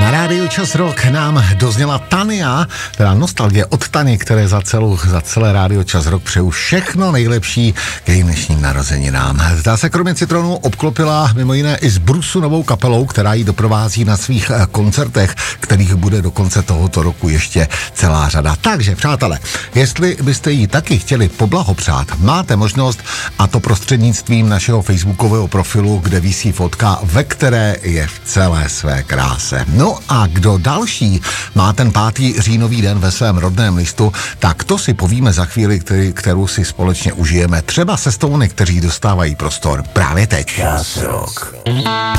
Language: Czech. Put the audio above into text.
Na rádiu Čas Rock nám dozněla Tania, teda nostalgie od Tani, které za celé rádio Čas Rock přeju všechno nejlepší k jejím dnešním narozeninám. Zdá se kromě Citronu obklopila mimo jiné i s Brusu novou kapelou, která ji doprovází na svých koncertech, kterých bude do konce tohoto roku ještě celá řada. Takže přátelé, jestli byste jí taky chtěli poblahopřát, máte možnost, a to prostřednictvím našeho facebookového profilu, kde visí fotka, ve které je v celé své kráse. No a kdo další má ten 5. říjnový den ve svém rodném listu, tak to si povíme za chvíli, kterou si společně užijeme. Třeba se Stony, kteří dostávají prostor právě teď. Čas Rock.